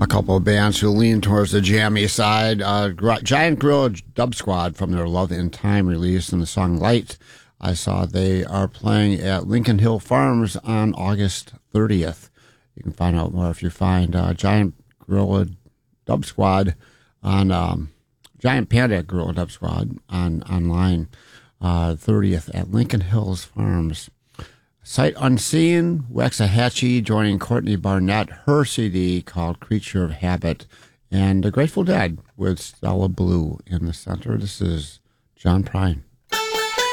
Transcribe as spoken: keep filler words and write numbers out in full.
a couple of bands who lean towards the jammy side. Uh, Giant Gorilla Dub Squad from their Love in Time release and the song Light. I saw they are playing at Lincoln Hill Farms on August thirtieth. You can find out more if you find uh, Giant Gorilla Dub Squad on um, Giant Panda Gorilla Dub Squad on online. Uh, thirtieth at Lincoln Hills Farms. Sight Unseen, Waxahachie joining Courtney Barnett, her C D called Creature of Habit, and The Grateful Dead with Stella Blue in the center. This is John Prine.